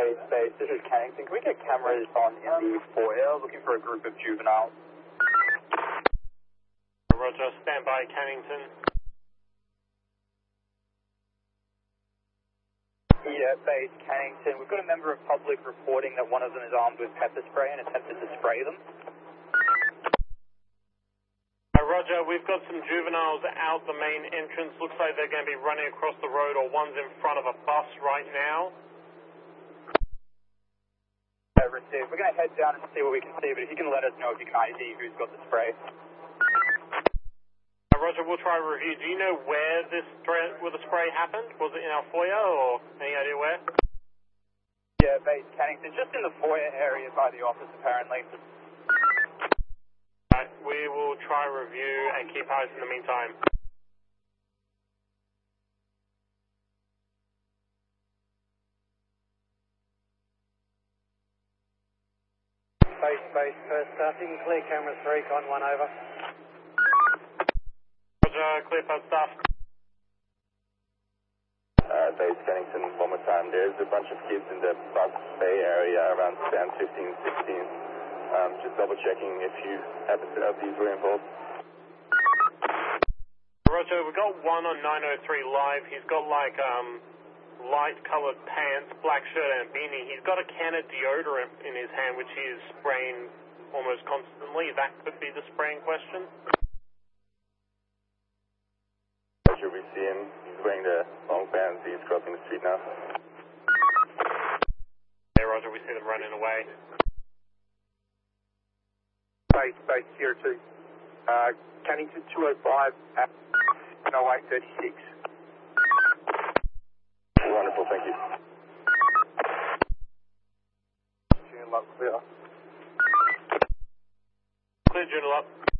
Base, this is Cannington. Can we get cameras on in the foyer looking for a group of juveniles? Roger, stand by, Cannington. Yeah, Base, Cannington. We've got a member of public reporting that one of them is armed with pepper spray and attempted to spray them. Roger, we've got some juveniles out the main entrance. Looks like they're going to be running across the road, or one's in front of a bus right now. Received. We're going to head down and see what we can see, but if you can let us know if you can ID who's got the spray. Roger, we'll try a review. Do you know where the spray happened? Was it in our foyer, or any idea where? Yeah, Base Cannington, just in the foyer area by the office, apparently. Right, we will try a review and keep eyes in the meantime. Base, first start. You can clear camera 3, con 1 over. Roger, clear first staff. Base Cannington, one more time. There's a bunch of kids in the bus bay area around stand 15, 16. Just double checking if you happen to know if these were involved. Roger, we got one on 903 live. He's got like light colored pants, black shirt and beanie. He's got a can of deodorant in his hand which he is spraying almost constantly. That could be the spraying question. Roger, we see him. He's wearing the long pants. He's crossing the street now. Yeah, Roger, we see them running away. Base here too. Cannington 205 at 0836. Wonderful, thank you. Journal up clear. Clear, journal up.